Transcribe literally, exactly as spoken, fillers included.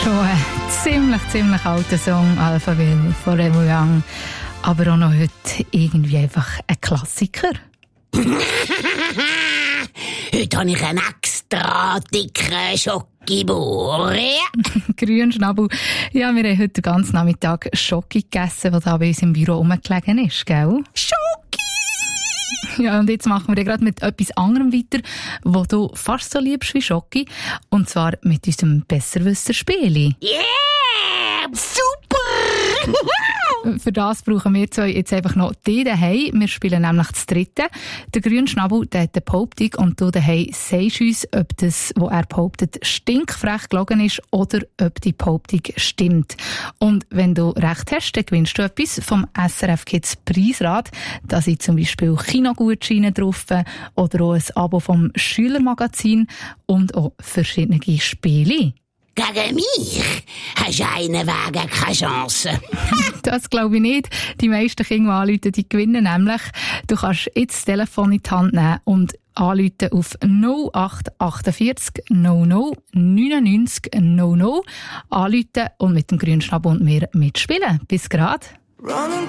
Schon ein ziemlich, ziemlich alter Song, Alphaville von Remo Young. Aber auch noch heute irgendwie einfach ein Klassiker. Heute habe ich einen extra dicken Schokibur. Grünschnabel. Ja, wir haben heute den ganzen Nachmittag Schoki gegessen, der da bei uns im Büro rumgelegen ist, gell? Schoki! Ja, und jetzt machen wir gerade mit etwas anderem weiter, was du fast so liebst wie Schoki. Und zwar mit unserem Besserwisser-Spieli. Yeah! Super! Für das brauchen wir zwei jetzt einfach noch die daheim. Wir spielen nämlich das dritte. Der Grünschnabel, der hat eine Behauptung und du daheim sagst uns, ob das, was er behauptet, stinkfrech gelogen ist oder ob die Behauptung stimmt. Und wenn du recht hast, dann gewinnst du etwas vom S R F Kids Preisrat. Da sind zum Beispiel Kinogutscheine drauf oder auch ein Abo vom Schülermagazin und auch verschiedene Spiele. Gegen mich hast du einen Weg keine Chance. Das glaube ich nicht. Die meisten Kinder, die anrufen, die gewinnen nämlich. Du kannst jetzt das Telefon in die Hand nehmen und anrufen auf null acht achtundvierzig null null neunundneunzig null null. Anrufen und mit dem Grünschnabel und mir mitspielen. Bis grad.